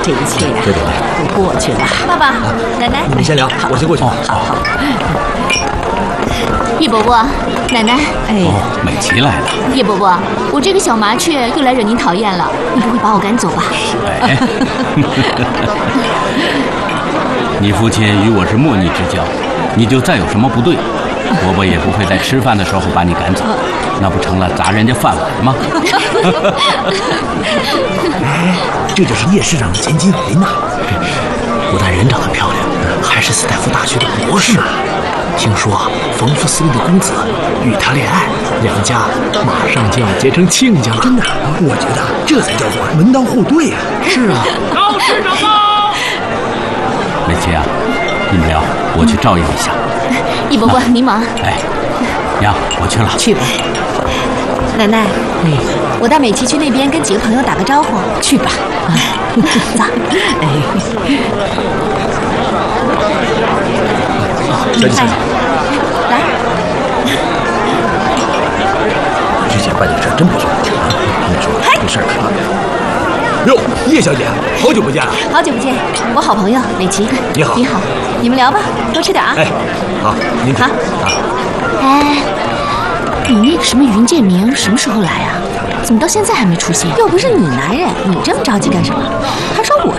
这一切呀，都过去了。 爸爸，奶奶， 你们先聊，我先过去。 好。 叶伯伯，奶奶。 美琪来了。 叶伯伯，我这个小麻雀又来惹您讨厌了，你不会把我赶走吧？ 哎，你父亲与我是莫逆之交，你就再有什么不对，伯伯也不会在吃饭的时候把你赶走，那不成了砸人家饭碗吗？ 哎，这就是叶市长的千金琳娜，不但人长得漂亮，还是斯坦福大学的博士。听说冯夫斯的公子与她恋爱，两家马上就要结成亲家了。真的，我觉得这才叫做门当户对啊！是啊， 高市长到。 美琪啊，你们聊，我去照应一下。 叶伯伯，您忙。 哎，娘，我去了。 去吧。 奶奶，我带美琪去那边跟几个朋友打个招呼。 去吧。 走。 小姐， 来。 之前办这事真不错。你说这事儿可……哟，叶小姐，好久不见了。 好久不见，我好朋友美琪。 你好。 你好，你们聊吧，多吃点啊。 哎，好，您好。哎，你那个什么云建明什么时候来啊？怎么到现在还没出现？又不是你男人，你这么着急干什么？还